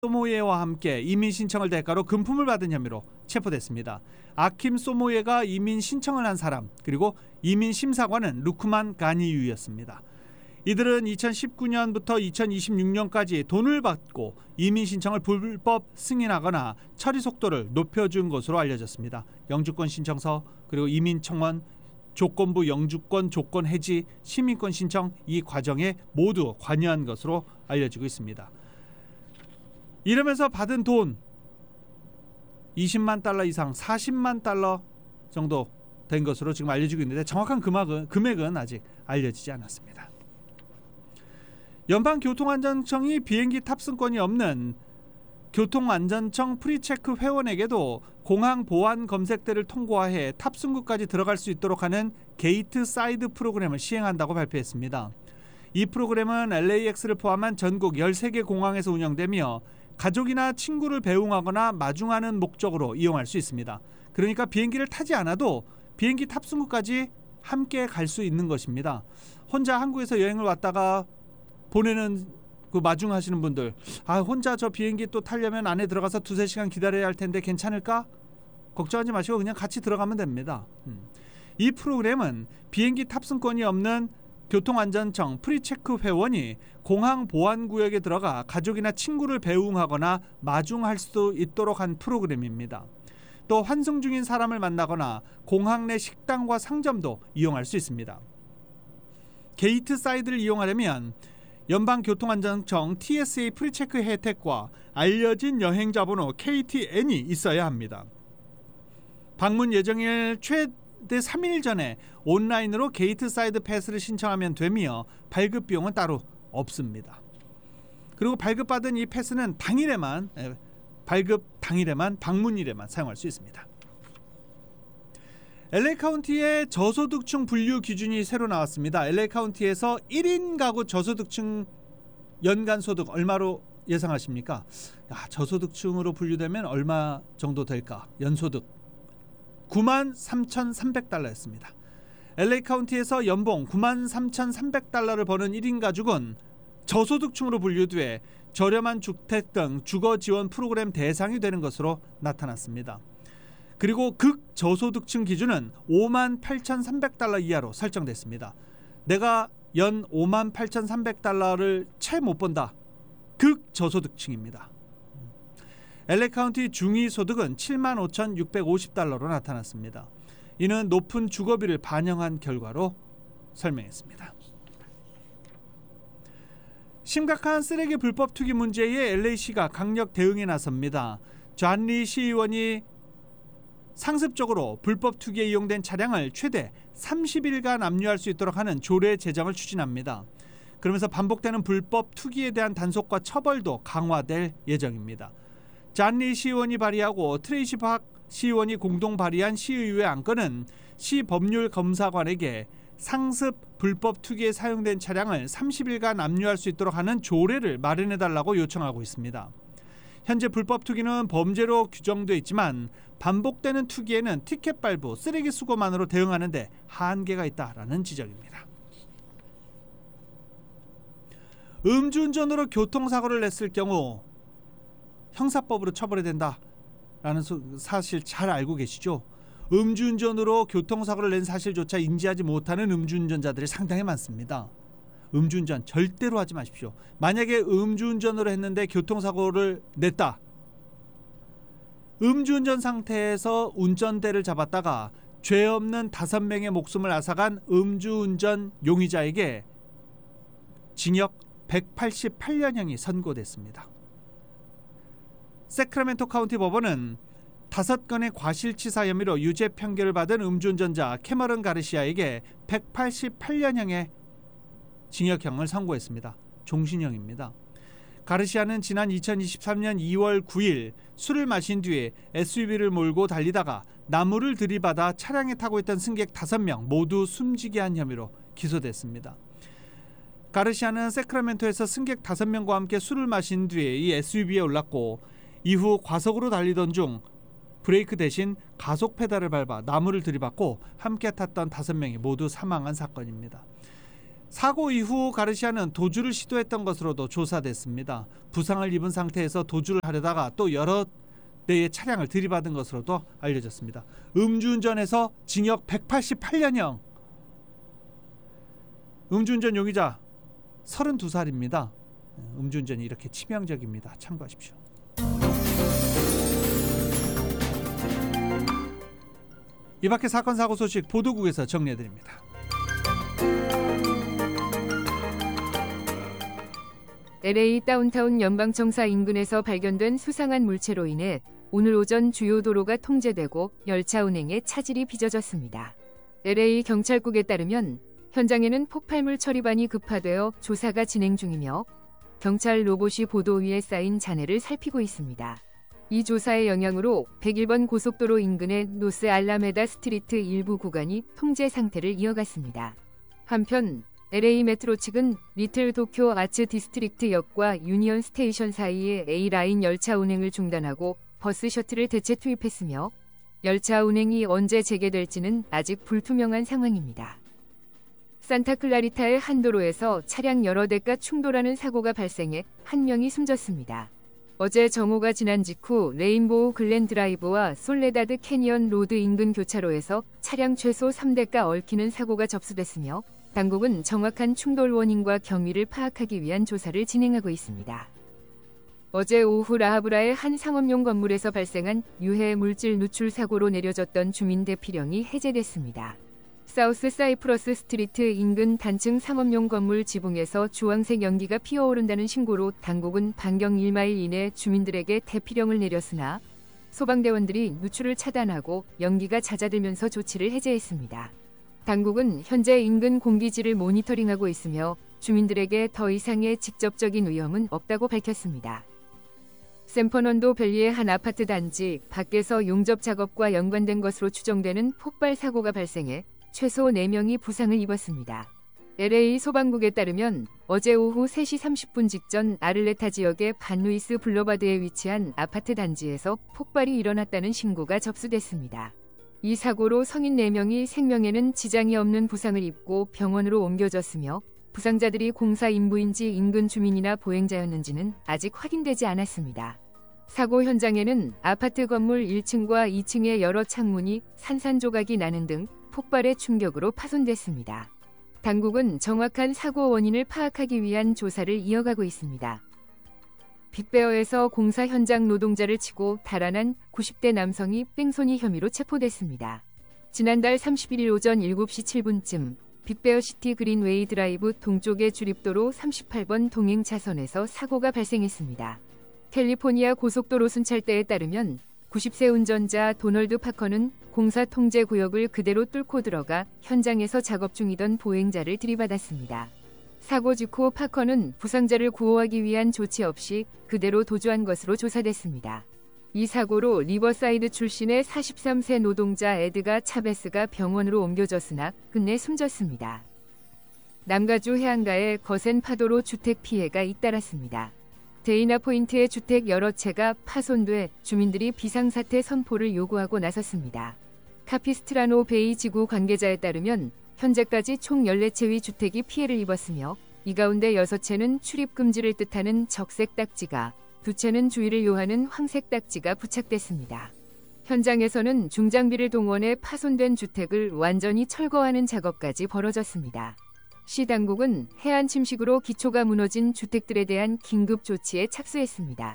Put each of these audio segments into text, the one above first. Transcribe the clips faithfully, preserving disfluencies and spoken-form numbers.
소모예와 함께 이민 신청을 대가로 금품을 받은 혐의로 체포됐습니다. 아킴 소모예가 이민 신청을 한 사람, 그리고 이민 심사관은 루크만 가니유였습니다. 이들은 이천십구 년부터 이천이십육 년까지 돈을 받고 이민 신청을 불법 승인하거나 처리 속도를 높여준 것으로 알려졌습니다. 영주권 신청서, 그리고 이민 청원, 조건부 영주권 조건 해지, 시민권 신청, 이 과정에 모두 관여한 것으로 알려지고 있습니다. 이러면서 받은 돈 이십만 달러 이상, 사십만 달러 정도 된 것으로 지금 알려지고 있는데 정확한 금액은, 금액은 아직 알려지지 않았습니다. 연방교통안전청이 비행기 탑승권이 없는 교통안전청 프리체크 회원에게도 공항 보안 검색대를 통과해 탑승구까지 들어갈 수 있도록 하는 게이트 사이드 프로그램을 시행한다고 발표했습니다. 이 프로그램은 엘에이엑스를 포함한 전국 열세 개 공항에서 운영되며 가족이나 친구를 배웅하거나 마중하는 목적으로 이용할 수 있습니다. 그러니까 비행기를 타지 않아도 비행기 탑승구까지 함께 갈 수 있는 것입니다. 혼자 한국에서 여행을 왔다가 보내는 그 마중하시는 분들, 아 혼자 저 비행기 또 타려면 안에 들어가서 두세 시간 기다려야 할 텐데 괜찮을까? 걱정하지 마시고 그냥 같이 들어가면 됩니다. 음. 이 프로그램은 비행기 탑승권이 없는 교통안전청 프리체크 회원이 공항 보안구역에 들어가 가족이나 친구를 배웅하거나 마중할 수 있도록 한 프로그램입니다. 또 환승 중인 사람을 만나거나 공항 내 식당과 상점도 이용할 수 있습니다. 게이트 사이드를 이용하려면 연방교통안전청 티에스에이 프리체크 혜택과 알려진 여행자 번호 케이티엔이 있어야 합니다. 방문 예정일 최대 삼 일 전에 온라인으로 게이트 사이드 패스를 신청하면 되며 발급 비용은 따로 없습니다. 그리고 발급받은 이 패스는 당일에만, 발급 당일에만, 방문일에만 사용할 수 있습니다. 엘에이 카운티의 저소득층 분류 기준이 새로 나왔습니다. 엘에이 카운티에서 일 인 가구 저소득층 연간 소득 얼마로 예상하십니까? 야, 저소득층으로 분류되면 얼마 정도 될까? 연소득 구만 삼천삼백 달러였습니다. 엘에이 카운티에서 연봉 구만 삼천삼백 달러를 버는 일 인 가족은 저소득층으로 분류돼 저렴한 주택 등 주거 지원 프로그램 대상이 되는 것으로 나타났습니다. 그리고 극저소득층 기준은 오만 팔천삼백 달러 이하로 설정됐습니다. 내가 연 오만 팔천삼백 달러를 채 못 번다. 극저소득층입니다. 엘에이 카운티 중위소득은 칠만 오천육백오십 달러로 나타났습니다. 이는 높은 주거비를 반영한 결과로 설명했습니다. 심각한 쓰레기 불법 투기 문제에 엘에이시가 강력 대응에 나섭니다. 존 리 시의원이 상습적으로 불법 투기에 이용된 차량을 최대 삼십 일간 압류할 수 있도록 하는 조례 제정을 추진합니다. 그러면서 반복되는 불법 투기에 대한 단속과 처벌도 강화될 예정입니다. 존 리 시의원이 발의하고 트레이시 박 시의원이 공동 발의한 시의회 안건은 시 법률 검사관에게 상습 불법 투기에 사용된 차량을 삼십 일간 압류할 수 있도록 하는 조례를 마련해달라고 요청하고 있습니다. 현재 불법 투기는 범죄로 규정돼 있지만 반복되는 투기에는 티켓 발부, 쓰레기 수거만으로 대응하는 데 한계가 있다라는 지적입니다. 음주운전으로 교통사고를 냈을 경우 형사법으로 처벌이 된다라는 사실 잘 알고 계시죠? 음주운전으로 교통사고를 낸 사실조차 인지하지 못하는 음주운전자들이 상당히 많습니다. 음주운전 절대로 하지 마십시오. 만약에 음주운전으로 했는데 교통사고를 냈다. 음주운전 상태에서 운전대를 잡았다가 죄 없는 다섯 명의 목숨을 앗아간 음주운전 용의자에게 징역 백팔십팔 년형이 선고됐습니다. 세크라멘토 카운티 법원은 다섯 건의 과실치사 혐의로 유죄 판결을 받은 음주운전자 캐머런 가르시아에게 백팔십팔 년형의 징역형을 선고했습니다. 종신형입니다. 가르시아는 지난 이천이십삼 년 이월 구일 술을 마신 뒤에 에스유브이를 몰고 달리다가 나무를 들이받아 차량에 타고 있던 승객 다섯 명 모두 숨지게 한 혐의로 기소됐습니다. 가르시아는 세크라멘토에서 승객 다섯 명과 함께 술을 마신 뒤에 이 에스유브이에 올랐고 이후 과속으로 달리던 중 브레이크 대신 가속 페달을 밟아 나무를 들이받고 함께 탔던 다섯 명이 모두 사망한 사건입니다. 사고 이후 가르시아는 도주를 시도했던 것으로도 조사됐습니다. 부상을 입은 상태에서 도주를 하려다가 또 여러 대의 차량을 들이받은 것으로도 알려졌습니다. 음주운전에서 징역 백팔십팔 년형. 음주운전 용의자 서른두 살입니다. 음주운전이 이렇게 치명적입니다. 참고하십시오. 이 밖의 사건 사고 소식 보도국에서 정리해드립니다. 엘에이 다운타운 연방청사 인근에서 발견된 수상한 물체로 인해 오늘 오전 주요 도로가 통제되고 열차 운행에 차질이 빚어졌습니다. 엘에이 경찰국에 따르면 현장에는 폭발물 처리반이 급파되어 조사가 진행 중이며 경찰 로봇이 보도 위에 쌓인 잔해를 살피고 있습니다. 이 조사의 영향으로 백일 번 고속도로 인근의 노스 알라메다 스트리트 일부 구간이 통제 상태를 이어갔습니다. 한편 엘에이 메트로 측은 리틀 도쿄 아츠 디스트릭트 역과 유니언 스테이션 사이의 A라인 열차 운행을 중단하고 버스 셔틀을 대체 투입했으며 열차 운행이 언제 재개될지는 아직 불투명한 상황입니다. 산타클라리타의 한 도로에서 차량 여러 대가 충돌하는 사고가 발생해 한 명이 숨졌습니다. 어제 정오가 지난 직후 레인보우 글렌 드라이브와 솔레다드 캐니언 로드 인근 교차로에서 차량 최소 삼 대가 얽히는 사고가 접수됐으며 당국은 정확한 충돌 원인과 경위를 파악하기 위한 조사를 진행하고 있습니다. 어제 오후 라하브라의 한 상업용 건물에서 발생한 유해 물질 누출 사고로 내려졌던 주민 대피령이 해제됐습니다. 사우스 사이프러스 스트리트 인근 단층 상업용 건물 지붕에서 주황색 연기가 피어오른다는 신고로 당국은 반경 일 마일 이내 주민들에게 대피령을 내렸으나 소방대원들이 누출을 차단하고 연기가 잦아들면서 조치를 해제했습니다. 당국은 현재 인근 공기질을 모니터링하고 있으며 주민들에게 더 이상의 직접적인 위험은 없다고 밝혔습니다. 샌퍼넌도 밸리의 한 아파트 단지 밖에서 용접 작업과 연관된 것으로 추정되는 폭발 사고가 발생해 최소 네 명이 부상을 입었습니다. 엘에이 소방국에 따르면 어제 오후 세 시 삼십 분 직전 아를레타 지역의 반루이스 블러바드에 위치한 아파트 단지에서 폭발이 일어났다는 신고가 접수됐습니다. 이 사고로 성인 네 명이 생명에는 지장이 없는 부상을 입고 병원으로 옮겨졌으며 부상자들이 공사 인부인지 인근 주민이나 보행자였는지는 아직 확인되지 않았습니다. 사고 현장에는 아파트 건물 일 층과 이 층의 여러 창문이 산산조각이 나는 등 폭발의 충격으로 파손됐습니다. 당국은 정확한 사고 원인을 파악하기 위한 조사를 이어가고 있습니다. 빅베어에서 공사 현장 노동자를 치고 달아난 구십 대 남성이 뺑소니 혐의로 체포됐습니다. 지난달 삼십일 일 오전 일곱 시 칠 분쯤 빅베어시티 그린웨이 드라이브 동쪽의 주립도로 삼십팔 번 동행 차선에서 사고가 발생했습니다. 캘리포니아 고속도로 순찰대에 따르면 구십 세 운전자 도널드 파커는 공사 통제 구역을 그대로 뚫고 들어가 현장에서 작업 중이던 보행자를 들이받았습니다. 사고 직후 파커는 부상자를 구호하기 위한 조치 없이 그대로 도주한 것으로 조사됐습니다. 이 사고로 리버사이드 출신의 사십삼 세 노동자 에드가 차베스가 병원으로 옮겨졌으나 끝내 숨졌습니다. 남가주 해안가에 거센 파도로 주택 피해가 잇따랐습니다. 데이나 포인트의 주택 여러 채가 파손돼 주민들이 비상사태 선포를 요구하고 나섰습니다. 카피스트라노 베이 지구 관계자에 따르면 현재까지 총 열네 채의 주택이 피해를 입었으며 이 가운데 여섯 채는 출입 금지를 뜻하는 적색 딱지가, 두 채는 주의를 요하는 황색 딱지가 부착됐습니다. 현장에서는 중장비를 동원해 파손된 주택을 완전히 철거하는 작업까지 벌어졌습니다. 시 당국은 해안 침식으로 기초가 무너진 주택들에 대한 긴급 조치에 착수했습니다.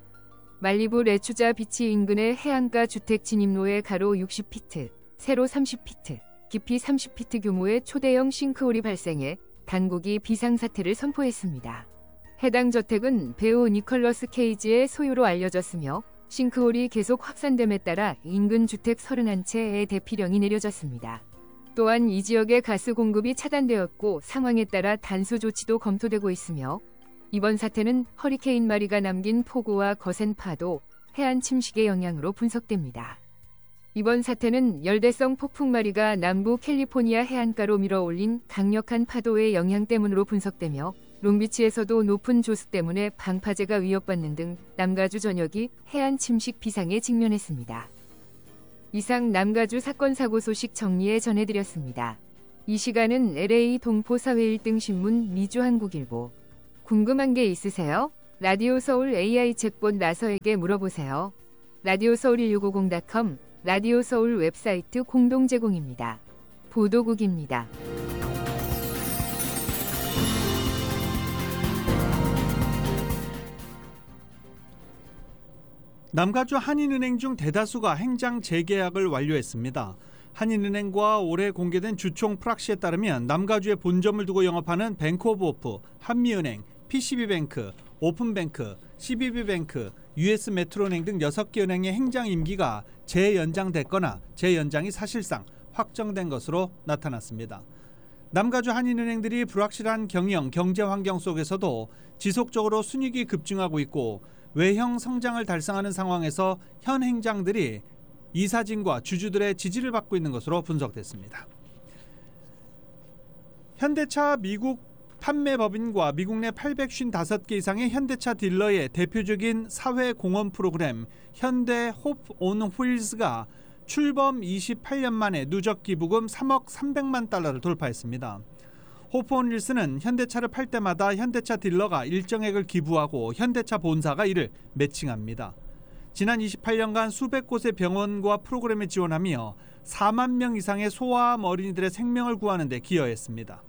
말리부 레추자 비치 인근의 해안가 주택 진입로에 가로 육십 피트, 세로 삼십 피트, 깊이 삼십 피트 규모의 초대형 싱크홀이 발생해 당국이 비상사태를 선포했습니다. 해당 저택은 배우 니컬러스 케이지의 소유로 알려졌으며 싱크홀이 계속 확산됨에 따라 인근 주택 서른한 채의 대피령이 내려졌습니다. 또한 이 지역의 가스 공급이 차단되었고 상황에 따라 단수 조치도 검토되고 있으며 이번 사태는 허리케인 마리가 남긴 폭우와 거센 파도, 해안 침식의 영향으로 분석됩니다. 이번 사태는 열대성 폭풍 마리가 남부 캘리포니아 해안가로 밀어올린 강력한 파도의 영향 때문으로 분석되며 롱비치에서도 높은 조수 때문에 방파제가 위협받는 등 남가주 전역이 해안 침식 비상에 직면했습니다. 이상 남가주 사건 사고 소식 정리해 전해드렸습니다. 이 시간은 엘에이 동포사회 일 등 신문 미주한국일보. 궁금한 게 있으세요? 라디오 서울 에이아이 챗봇 나서에게 물어보세요. 라디오 서울 일육오공 닷컴, 라디오 서울 웹사이트 공동 제공입니다. 보도국입니다. 남가주 한인은행 중 대다수가 행장 재계약을 완료했습니다. 한인은행과 올해 공개된 주총 프락시에 따르면 남가주에 본점을 두고 영업하는 뱅크오브호프, 한미은행, 피씨비뱅크, 오픈뱅크, 씨비비뱅크, 유에스메트로은행 등 여섯 개 은행의 행장 임기가 재연장됐거나 재연장이 사실상 확정된 것으로 나타났습니다. 남가주 한인은행들이 불확실한 경영, 경제 환경 속에서도 지속적으로 순이익이 급증하고 있고 외형 성장을 달성하는 상황에서 현 행장들이 이사진과 주주들의 지지를 받고 있는 것으로 분석됐습니다. 현대차 미국 판매법인과 미국 내 팔백오십오 개 이상의 현대차 딜러의 대표적인 사회 공헌 프로그램 현대 호프 온 휠즈가 출범 이십팔 년 만에 누적 기부금 삼억 삼백만 달러를 돌파했습니다. 호프 온 휠즈는 현대차를 팔 때마다 현대차 딜러가 일정액을 기부하고 현대차 본사가 이를 매칭합니다. 지난 이십팔 년간 수백 곳의 병원과 프로그램에 지원하며 사만 명 이상의 소아암 어린이들의 생명을 구하는 데 기여했습니다.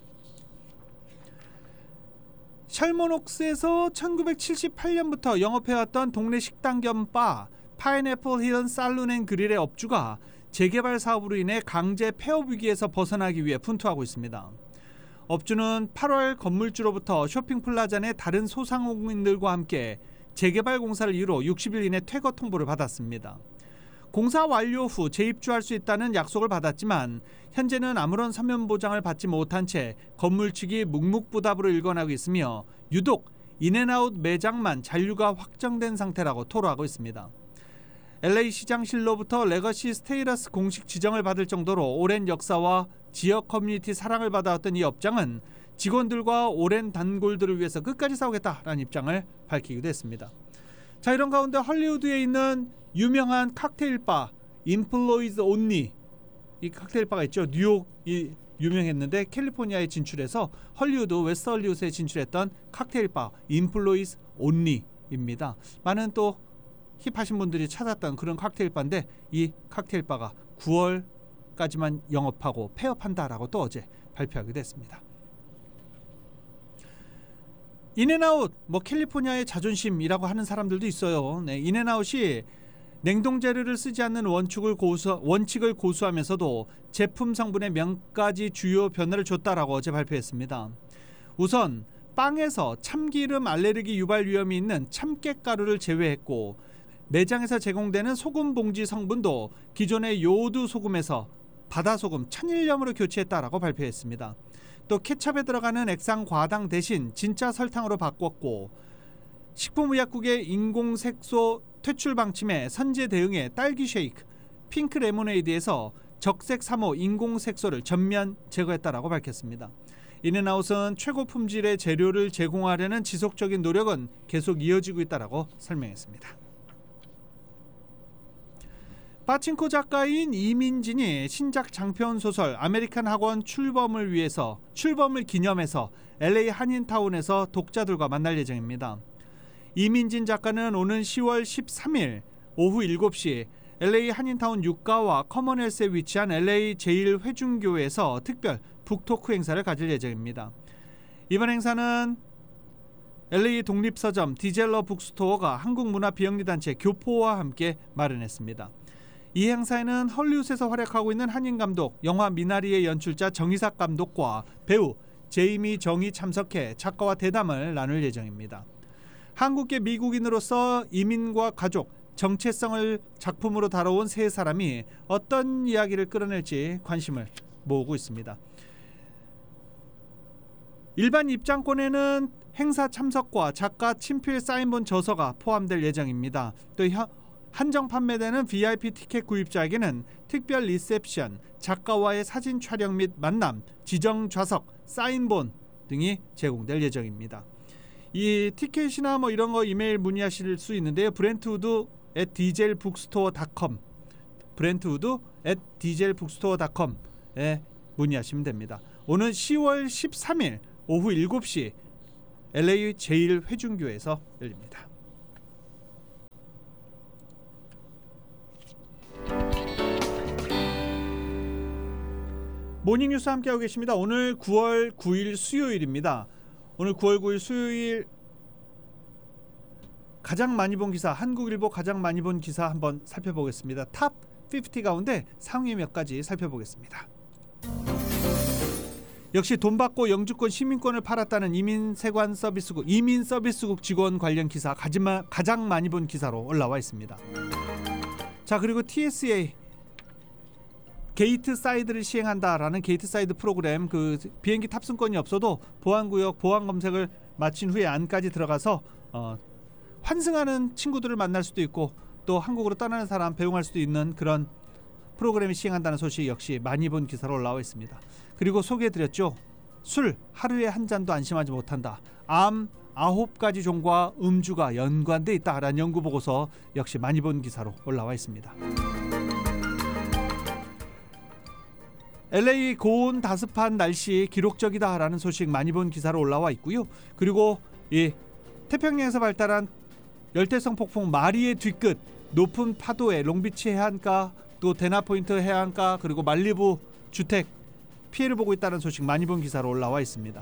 셜몬옥스에서 천구백칠십팔 년부터 영업해왔던 동네 식당 겸 바 파인애플 힐 살룬 앤 그릴의 업주가 재개발 사업으로 인해 강제 폐업 위기에서 벗어나기 위해 분투하고 있습니다. 업주는 팔월 건물주로부터 쇼핑 플라자 내 다른 소상공인들과 함께 재개발 공사를 이루 육십 일 이내 퇴거 통보를 받았습니다. 공사 완료 후 재입주할 수 있다는 약속을 받았지만 현재는 아무런 서면 보장을 받지 못한 채 건물 측이 묵묵부답으로 일관하고 있으며 유독 인앤아웃 매장만 잔류가 확정된 상태라고 토로하고 있습니다. 엘에이 시장실로부터 레거시 스테이러스 공식 지정을 받을 정도로 오랜 역사와 지역 커뮤니티 사랑을 받아왔던 이 업장은 직원들과 오랜 단골들을 위해서 끝까지 싸우겠다라는 입장을 밝히기도 했습니다. 자, 이런 가운데 헐리우드에 있는 유명한 칵테일바 임플로이즈 온리, 이 칵테일바가 있죠. 뉴욕이 유명했는데 캘리포니아에 진출해서 헐리우드 웨스트 헐리우드에 진출했던 칵테일바 임플로이즈 온리입니다. 많은 또 힙하신 분들이 찾았던 그런 칵테일바인데 이 칵테일바가 구월까지만 영업하고 폐업한다라고 또 어제 발표하기도 했습니다. 인앤아웃, 뭐 캘리포니아의 자존심이라고 하는 사람들도 있어요. 네, 인앤아웃이 냉동 재료를 쓰지 않는 원칙을, 고수, 원칙을 고수하면서도 제품 성분에 몇 가지 주요 변화를 줬다라고 어제 발표했습니다. 우선 빵에서 참기름 알레르기 유발 위험이 있는 참깨가루를 제외했고 매장에서 제공되는 소금 봉지 성분도 기존의 요오드 소금에서 바다소금 천일염으로 교체했다라고 발표했습니다. 또 케첩에 들어가는 액상 과당 대신 진짜 설탕으로 바꿨고 식품의약국의 인공색소 퇴출 방침에 선제 대응해 딸기 쉐이크, 핑크 레모네이드에서 적색 삼 호 인공색소를 전면 제거했다라고 밝혔습니다. 인앤아웃은 최고 품질의 재료를 제공하려는 지속적인 노력은 계속 이어지고 있다라고 설명했습니다. 파친코 작가인 이민진이 신작 장편 소설 아메리칸 학원 출범을 위해서 출범을 기념해서 엘에이 한인타운에서 독자들과 만날 예정입니다. 이민진 작가는 오는 시월 십삼일 오후 일곱 시 엘에이 한인타운 육가와 커먼헬스에 위치한 엘에이 제일 회중교회에서 특별 북토크 행사를 가질 예정입니다. 이번 행사는 엘에이 독립서점 디젤러 북스토어가 한국문화비영리단체 교포와 함께 마련했습니다. 이 행사에는 헐리우드에서 활약하고 있는 한인 감독, 영화 미나리의 연출자 정희삭 감독과 배우 제이미 정이 참석해 작가와 대담을 나눌 예정입니다. 한국계 미국인으로서 이민과 가족, 정체성을 작품으로 다뤄온 세 사람이 어떤 이야기를 끌어낼지 관심을 모으고 있습니다. 일반 입장권에는 행사 참석과 작가 친필 사인본 저서가 포함될 예정입니다. 또 현 한정 판매되는 브이아이피 티켓 구입자에게는 특별 리셉션, 작가와의 사진 촬영 및 만남, 지정 좌석, 사인본 등이 제공될 예정입니다. 이 티켓이나 뭐 이런 거 이메일 문의하실 수 있는데요. 브렌트우드 앳 디젤북스토어 닷컴 브렌트우드 앳 디젤북스토어 닷컴에 문의하시면 됩니다. 오는 시월 십삼일 오후 일곱 시 엘에이 제일 회중교에서 열립니다. 모닝뉴스 함께하고 계십니다. 오늘 구월 구일 수요일입니다. 오늘 구월 구일 수요일 가장 많이 본 기사, 한국일보 가장 많이 본 기사 한번 살펴보겠습니다. 탑 오십 가운데 상위 몇 가지 살펴보겠습니다. 역시 돈 받고 영주권 시민권을 팔았다는 이민세관 서비스국 이민 서비스국 직원 관련 기사 가장 많이 본 기사로 올라와 있습니다. 자, 그리고 티에스에이 게이트 사이드를 시행한다라는 게이트 사이드 프로그램, 그 비행기 탑승권이 없어도 보안구역 보안 검색을 마친 후에 안까지 들어가서 어, 환승하는 친구들을 만날 수도 있고 또 한국으로 떠나는 사람 배웅할 수도 있는 그런 프로그램이 시행한다는 소식 역시 많이 본 기사로 올라와 있습니다. 그리고 소개해드렸죠. 술 하루에 한 잔도 안심하지 못한다. 암 아홉 가지 종과 음주가 연관돼 있다라는 연구 보고서 역시 많이 본 기사로 올라와 있습니다. 엘에이 고온 다습한 날씨 기록적이다라는 소식 많이 본 기사로 올라와 있고요. 그리고 이 태평양에서 발달한 열대성 폭풍 마리의 뒤끝 높은 파도에 롱비치 해안가 또 데나포인트 해안가 그리고 말리부 주택 피해를 보고 있다는 소식 많이 본 기사로 올라와 있습니다.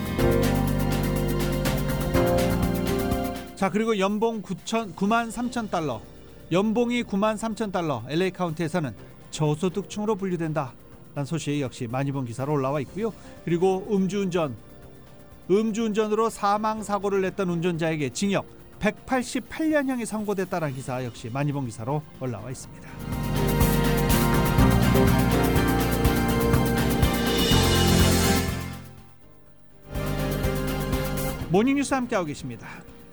자, 그리고 연봉 구만 삼천 달러 연봉이 구만 삼천 달러 엘에이 카운티에서는 저소득층으로 분류된다 라는 소식 역시 많이 본 기사로 올라와 있고요. 그리고 음주운전 음주운전으로 사망사고를 냈던 운전자에게 징역 백팔십팔 년형이 선고됐다는 기사 역시 많이 본 기사로 올라와 있습니다. 모닝뉴스 함께하고 계십니다.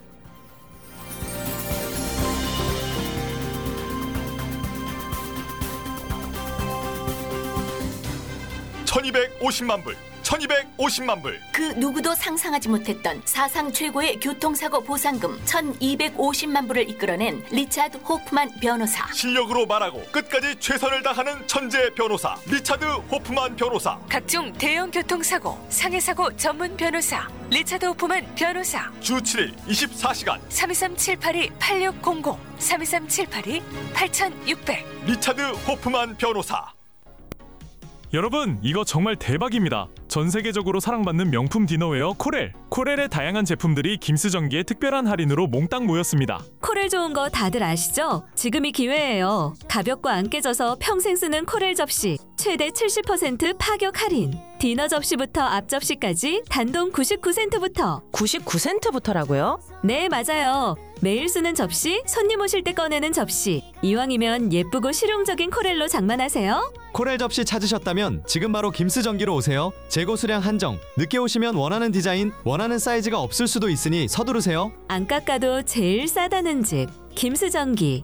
천이백오십만 불 천이백오십만 불. 그 누구도 상상하지 못했던 사상 최고의 교통사고 보상금 천이백오십만 불을 이끌어낸 리차드 호프만 변호사. 실력으로 말하고 끝까지 최선을 다하는 천재 변호사 리차드 호프만 변호사. 각종 대형 교통사고, 상해사고 전문 변호사 리차드 호프만 변호사. 주 칠 일 이십사 시간 삼이삼 칠팔이 팔육공공 삼이삼 칠팔이 팔육백. 리차드 호프만 변호사. 여러분, 이거 정말 대박입니다. 전 세계적으로 사랑받는 명품 디너웨어 코렐. 코렐의 다양한 제품들이 김스전기의 특별한 할인으로 몽땅 모였습니다. 코렐 좋은 거 다들 아시죠? 지금이 기회예요. 가볍고 안 깨져서 평생 쓰는 코렐 접시 최대 칠십 퍼센트 파격 할인. 디너 접시부터 앞 접시까지 단돈 구십구 센트부터. 구십구 센트부터라고요? 네, 맞아요. 매일 쓰는 접시, 손님 오실 때 꺼내는 접시. 이왕이면 예쁘고 실용적인 코렐로 장만하세요. 코렐 접시 찾으셨다면 지금 바로 김스전기로 오세요. 재고 수량 한정. 늦게 오시면 원하는 디자인, 원하는 사이즈가 없을 수도 있으니 서두르세요. 안 깎아도 제일 싸다는 집 김스전기.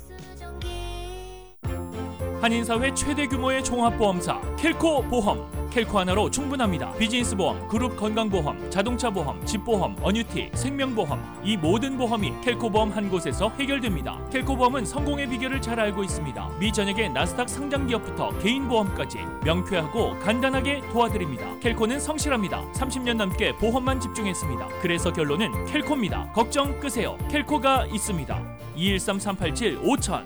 한인사회 최대 규모의 종합보험사 켈코 보험. 켈코 하나로 충분합니다. 비즈니스 보험, 그룹 건강보험, 자동차 보험, 집보험, 어뉴티, 생명보험, 이 모든 보험이 켈코 보험 한 곳에서 해결됩니다. 켈코 보험은 성공의 비결을 잘 알고 있습니다. 미 전역의 나스닥 상장 기업부터 개인 보험까지 명쾌하고 간단하게 도와드립니다. 켈코는 성실합니다. 삼십 년 넘게 보험만 집중했습니다. 그래서 결론은 켈코입니다. 걱정 끄세요. 켈코가 있습니다. 이일삼 삼팔칠 오천.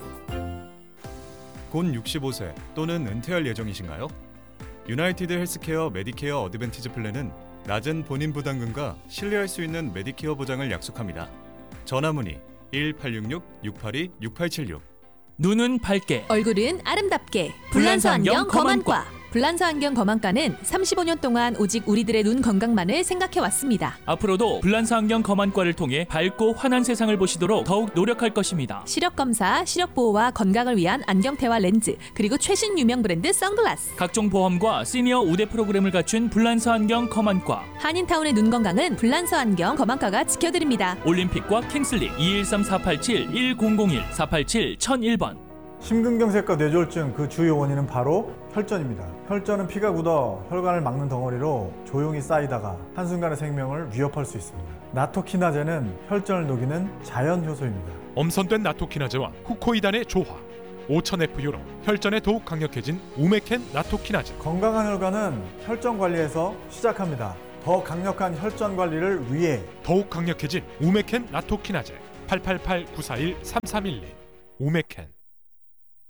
곧 육십오 세 또는 은퇴할 예정이신가요? 유나이티드 헬스케어 메디케어 어드밴티지 플랜은 낮은 본인 부담금과 신뢰할 수 있는 메디케어 보장을 약속합니다. 전화 문의 일 팔육육 육팔이 육팔칠육. 눈은 밝게, 얼굴은 아름답게. 불란서 안경 검안과. 불란서 안경 검안과는 삼십오 년 동안 오직 우리들의 눈 건강만을 생각해왔습니다. 앞으로도 불란서 안경 검안과를 통해 밝고 환한 세상을 보시도록 더욱 노력할 것입니다. 시력검사, 시력보호와 건강을 위한 안경테와 렌즈, 그리고 최신 유명 브랜드 선글라스. 각종 보험과 시니어 우대 프로그램을 갖춘 불란서 안경 검안과. 한인타운의 눈 건강은 불란서 안경 검안과가 지켜드립니다. 올림픽과 킹슬리 이일삼 사팔칠 일공공일 사팔칠 천일 번. 심근경색과 뇌졸중 그 주요 원인은 바로 혈전입니다. 혈전은 피가 굳어 혈관을 막는 덩어리로 조용히 쌓이다가 한순간에 생명을 위협할 수 있습니다. 나토키나제는 혈전을 녹이는 자연 효소입니다. 엄선된 나토키나제와 후코이단의 조화, 오천 에프유로 혈전에 더욱 강력해진 우메켄 나토키나제. 건강한 혈관은 혈전 관리에서 시작합니다. 더 강력한 혈전 관리를 위해 더욱 강력해진 우메켄 나토키나제. 팔팔팔 구사일 삼삼일이 우메켄.